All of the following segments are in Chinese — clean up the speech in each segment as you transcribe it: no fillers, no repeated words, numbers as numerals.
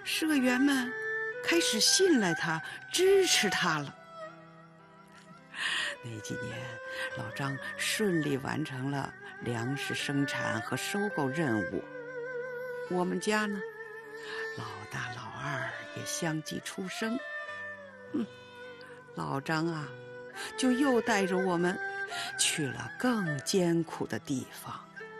社员们开始信赖他，支持他了。那几年，老张顺利完成了粮食生产和收购任务。我们家呢，老大老二也相继出生。老张啊，就又带着我们去了更艰苦的地方。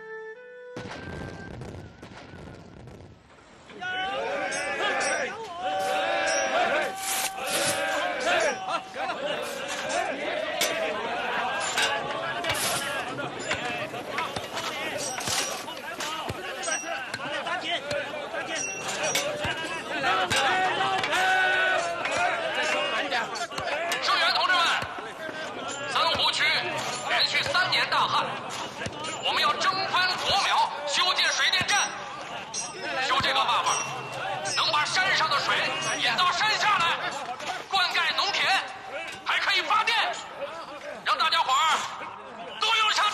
我们要征宽国苗，修建水电站。修这个办法，能把山上的水引到山下来，灌溉农田，还可以发电，让大家伙儿都用上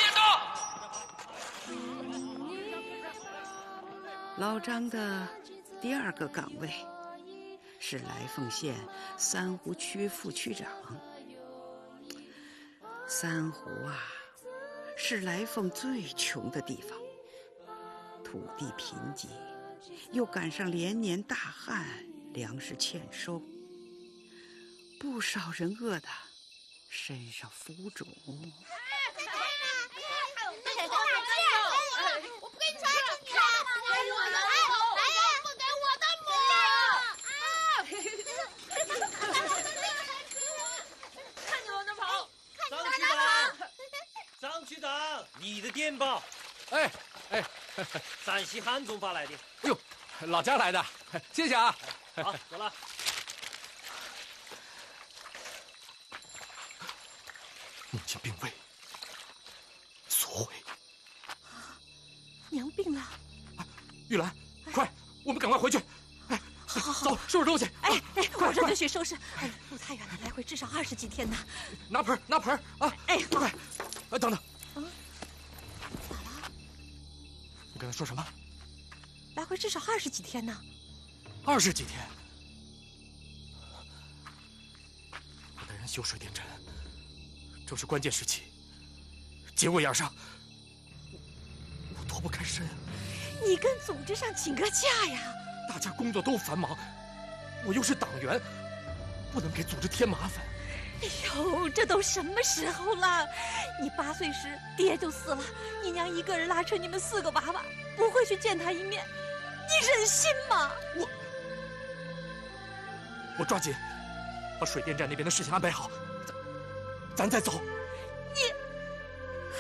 电灯。 老张的第二个岗位是来凤县三湖区副区长。三湖啊，是来凤最穷的地方，土地贫瘠，又赶上连年大旱，粮食欠收，不少人饿得身上浮肿。 我不给你穿，你给我的母，不给我的母！ 看你往哪跑！ 张区长，你的电报。 哎， 陕西汉中发来的。 哟，老家来的，谢谢啊。 好，走了。 母亲病危，所为。 娘病了。 玉兰，快，我们赶快回去。 好， 走，收拾东西。 我这就去收拾。路太远了，来回至少20几天呢。 拿盆啊！快！等等。 咋了？ 你刚才说什么？ 来回至少20几天呢。 20几天。我带人修水电站，正是关键时期，节骨眼上，我脱不开身。 你跟组织上请个假呀！ 大家工作都繁忙，我又是党员，不能给组织添麻烦。 哎呦，这都什么时候了？你8岁时爹就死了，你娘一个人拉扯你们4个娃娃，不会去见他一面，你忍心吗？ 我抓紧把水电站那边的事情安排好，咱再走。